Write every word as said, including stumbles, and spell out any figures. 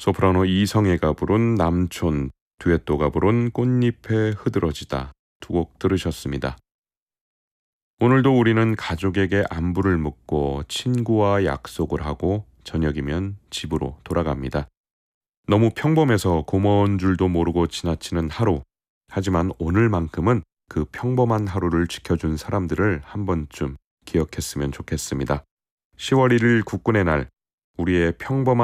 소프라노 이성애가 부른 남촌, 듀엣도가 부른 꽃잎에 흐드러지다 두 곡 들으셨습니다. 오늘도 우리는 가족에게 안부를 묻고 친구와 약속을 하고 저녁이면 집으로 돌아갑니다. 너무 평범해서 고마운 줄도 모르고 지나치는 하루. 하지만 오늘만큼은 그 평범한 하루를 지켜준 사람들을 한 번쯤 기억했으면 좋겠습니다. 시월 일일 국군의 날, 우리의 평범한